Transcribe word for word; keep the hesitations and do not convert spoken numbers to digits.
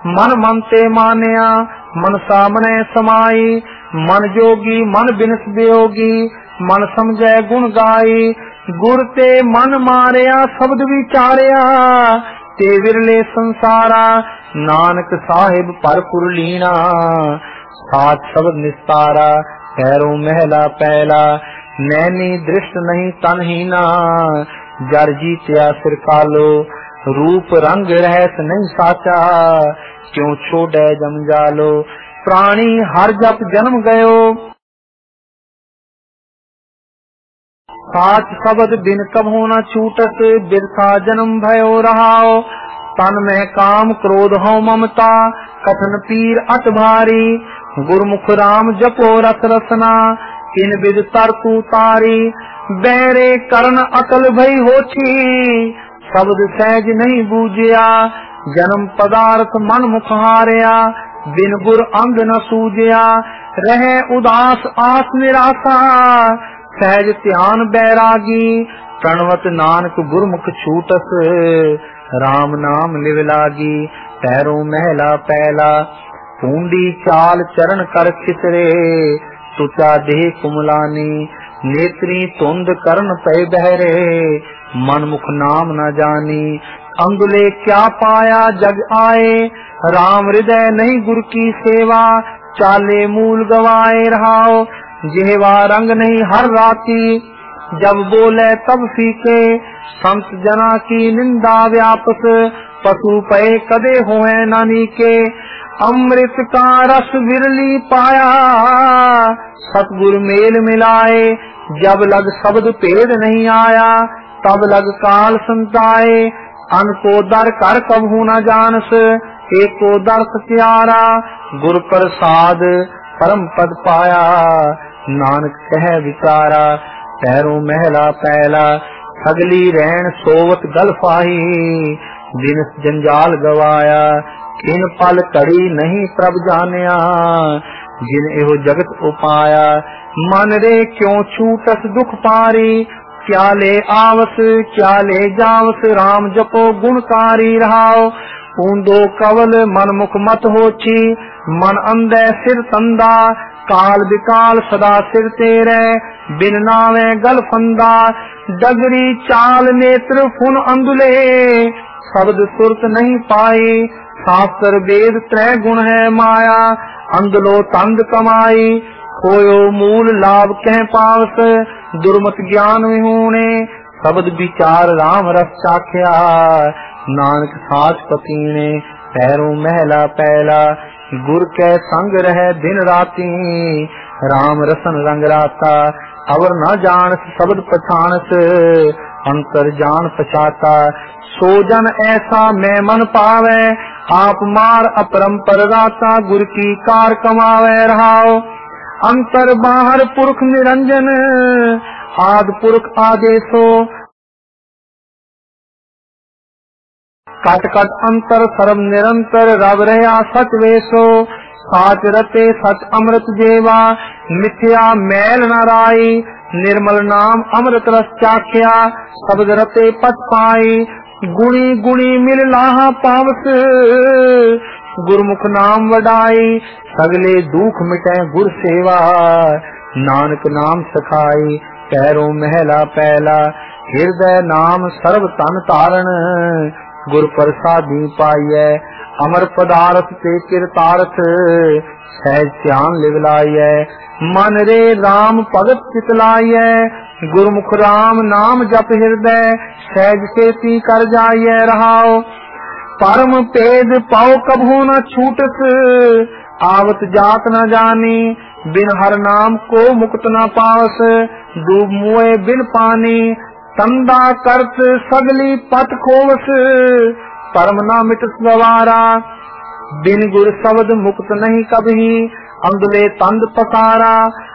मन मन ते मानिया मन सामने समाई। मन जोगी मन बिनस वियोगी मन समझै गुण गाई। गुर ते मन मारिया शब्द विचारिया ते विरले संसारा। नानक साहिब परपुर लीना साथ शब्द निस्तारा। पैरों महला पहला नैनी दृष्ट नहीं तनहीना। जर जीत्या सिर कालो रूप रंग रहस नहीं साचा। क्यों छोड़े जम जालो प्राणी हर जप जन्म गयो। साच शब्द बिन कभो न छूटत बिरथा जन्म भयो रहाओ। तन में काम क्रोध हो ममता कथन पीर अट भारी। गुरमुख राम जपो रस रसना किन बिद तरतु तारी। बैरे करण अकल भई होठी शब्द सहज नहीं बूझिया। जन्म पदार्थ मन मुख हारिया बिन गुर अंग न सूझिया। रहे उदास आस निराशा सहज ध्यान बैरागी। प्रणवत नानक गुरमुख छूटस राम नाम लिव लागी। पैरों महला पहला पूंडी चाल चरण कर खिसरे। तुचा देह कुमलानी नेत्री तुंद करण पे बहरे। मन मुख नाम न जानी अंगुले क्या पाया जग आए। राम हृदय नहीं गुर की सेवा चाले मूल गवाए रहाओ। जेवा रंग नहीं हर राती जब बोले तब फीके। संत जना की निंदा व्यापक पशु पे कदे होए नानी के। अमृत का रस विरली पाया सतगुर मेल मिलाए। जब लग शब्द भेद नहीं आया तब लग काल संताए। अन को दर कर कबहू न जानस एक को दर सत्यारा। गुर प्रसाद परम पद पाया नानक कह विचारा। पैरों महला पहला सगली रहन सोवत गल फाही। दिन जंजाल गवाया किन पल कड़ी नहीं प्रभ जानिया। जिन एहो जगत उपाया मन रे क्यों छूटस दुख पारी। क्या ले आवस क्या ले जावस राम जपो गुणकारी रहाओ। ऊंदो कवल मन मुख मत होची मन अंधे सिर तंदा। काल विकाल सदा सिर तेरे बिन नावे गल फंदा। डगरी चाल नेत्र फुन अंधुले शब्द सुरत नहीं पाई। शास्त्र वेद त्रय गुण है माया अंधलो तंद कमाई। खोयो मूल लाभ कह पावस दुर्मत ज्ञान विहूणे। शब्द विचार राम रस चाख्या नानक साच पतीने। पैरों महला पहला गुर के संग रहे दिन राती। राम रसन रंग राता अवर न जानस शब्द पछानस। अंतर जान पछाता सो जन ऐसा मैं मन पावे। आप मार अपरंपर राता गुर की कार कमावे रहाओ। अंतर बाहर पुरख निरंजन आद पुरख आदेशो। कट कट अंतर सर्व निरंतर रव रहा सच वेसो। साच रते सच अमृत जेवा मिथ्या मैल न राई। निर्मल नाम अमृत रस चाख्या शब्द रते पच पाई। गुणी गुणी मिल लाहा पावस गुरमुख नाम वडाई। सगले दुख मिटे गुर सेवा नानक नाम सखाई। पैरों महला पहला हृदय नाम सर्व तन तारण। गुर प्रसादी पाइय अमर पदार्थ ते किरतारथ। सहज ध्यान लिवलाइय मन रे राम भगत चितलाइय। गुरमुख राम नाम जप हृदय सहज सेती कर जाइय रहाओ। परम पेद पाओ कभू न छूटस आवत जात न जानी। बिन हर नाम को मुक्त न पावस डूब मुए बिन पानी। तंदा करत सगली पत खोवस परम न मिटस गवारा। बिन गुर शब्द मुक्त नहीं कभी अंगले तंद पसारा।